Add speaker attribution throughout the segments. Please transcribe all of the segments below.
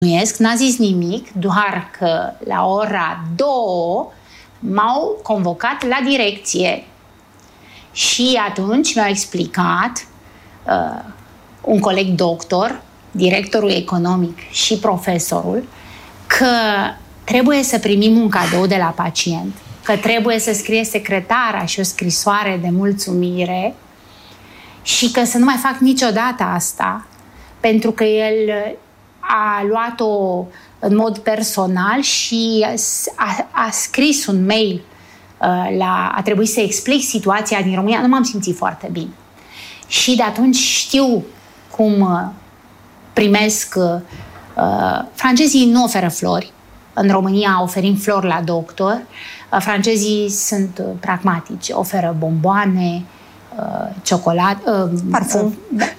Speaker 1: N-a zis nimic, doar că la ora 2 m-au convocat la direcție. Și atunci mi-au explicat un coleg doctor, directorul economic și profesorul, că trebuie să primim un cadou de la pacient, că trebuie să scrie secretara și o scrisoare de mulțumire și că să nu mai fac niciodată asta, pentru că el a luat-o în mod personal și a scris un mail a trebuit să explic situația din România. Nu m-am simțit foarte bine. Și de atunci știu cum primesc. Francezii nu oferă flori. În România oferim flori la doctor. Francezii sunt pragmatici. Oferă bomboane, ciocolată,
Speaker 2: parfum,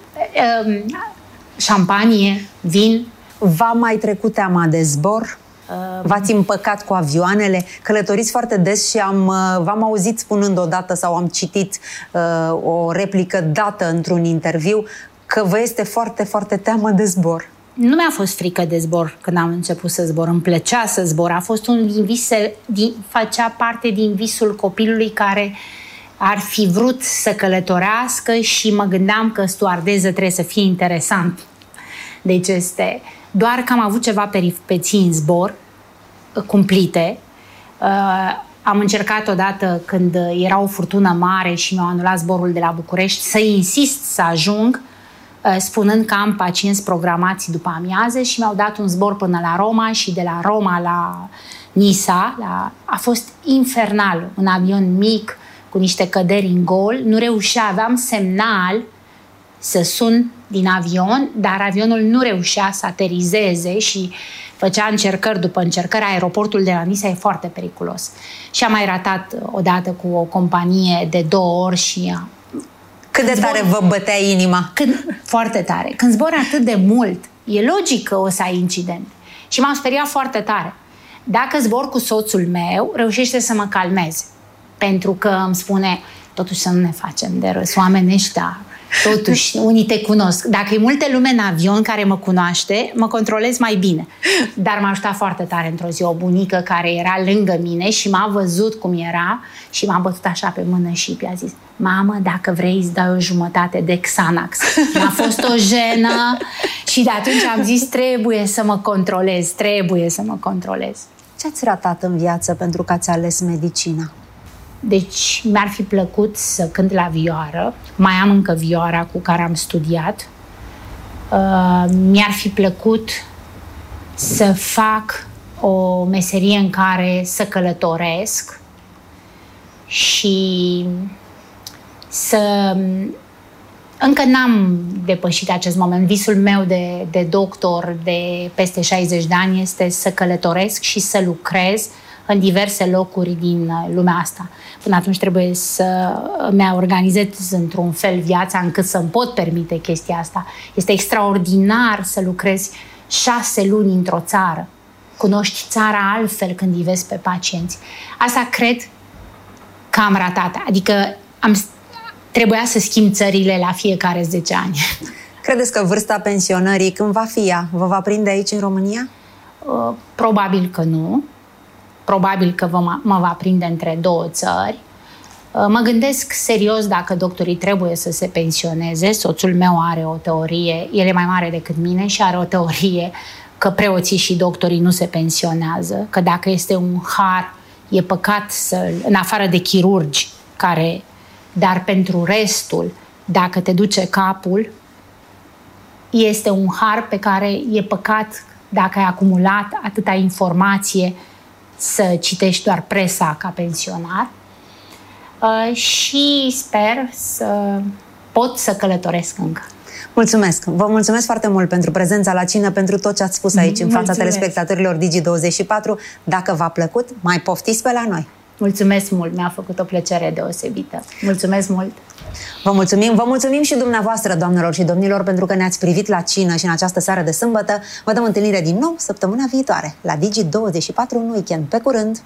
Speaker 1: șampanie, vin.
Speaker 2: V-a mai trecut teama de zbor? V-ați împăcat cu avioanele? Călătoriți foarte des și v-am auzit spunând odată sau am citit o replică dată într-un interviu că vă este foarte, foarte teamă de zbor.
Speaker 1: Nu mi-a fost frică de zbor când am început să zbor. Îmi plăcea să zbor. A fost un vis, făcea parte din visul copilului care ar fi vrut să călătorească și mă gândeam că stewardeză trebuie să fie interesant. Deci doar că am avut ceva peripeții în zbor, cumplite. Am încercat odată când era o furtună mare și mi-au anulat zborul de la București să insist să ajung, spunând că am pacienți programați după amiază și mi-au dat un zbor până la Roma și de la Roma la Nisa. A fost infernal, un avion mic cu niște căderi în gol. Nu reușea, aveam semnal să sun din avion, dar avionul nu reușea să aterizeze și făcea încercări după încercări. Aeroportul de la Nisa e foarte periculos. Și am mai ratat odată cu o companie de 2 ori și...
Speaker 2: Cât de tare vă bătea inima?
Speaker 1: Foarte tare. Când zbori atât de mult, e logic că o să ai incident. Și m-am speriat foarte tare. Dacă zbor cu soțul meu, reușește să mă calmeze. Pentru că îmi spune, totuși să nu ne facem de râs, oamenii ăștia, totuși, unii te cunosc. Dacă e multe lume în avion care mă cunoaște, mă controlez mai bine. Dar m-a ajutat foarte tare într-o zi o bunică care era lângă mine și m-a văzut cum era și m-a bătut așa pe mână și mi-a zis, mamă, dacă vrei îți dau o jumătate de Xanax. A fost o jenă și de atunci am zis, trebuie să mă controlez.
Speaker 2: Ce ați ratat în viață pentru că ați ales medicina?
Speaker 1: Deci mi-ar fi plăcut să cânt la vioară. Mai am încă vioara cu care am studiat. Mi-ar fi plăcut să fac o meserie în care să călătoresc și să... Încă n-am depășit acest moment. Visul meu de doctor de peste 60 de ani este să călătoresc și să lucrez în diverse locuri din lumea asta. Până atunci trebuie să mi organizez într-un fel viața încât să-mi pot permite chestia asta. Este extraordinar să lucrezi 6 luni într-o țară. Cunoști țara altfel când îi vezi pe pacienți. Asta cred că am ratat. Adică trebuia să schimb țările la fiecare 10 ani.
Speaker 2: Credeți că vârsta pensionării, când va fi ea, vă va prinde aici în România?
Speaker 1: Probabil că nu. Probabil că mă va prinde între 2 țări. Mă gândesc serios dacă doctorii trebuie să se pensioneze. Soțul meu are o teorie, el e mai mare decât mine și are o teorie că preoții și doctorii nu se pensionează, că dacă este un har, e păcat în afară de chirurgi, dar pentru restul, dacă te duce capul, este un har pe care e păcat dacă ai acumulat atâta informație să citești doar presa ca pensionar și sper să pot să călătoresc încă.
Speaker 2: Mulțumesc! Vă mulțumesc foarte mult pentru prezența la cină, pentru tot ce ați spus aici în fața telespectatorilor Digi24. Dacă v-a plăcut, mai poftiți pe la noi!
Speaker 1: Mulțumesc mult! Mi-a făcut o plăcere deosebită. Mulțumesc mult!
Speaker 2: Vă mulțumim și dumneavoastră, doamnelor și domnilor, pentru că ne-ați privit la cină și în această seară de sâmbătă. Vă dăm întâlnire din nou săptămâna viitoare la Digi24 în weekend. Pe curând!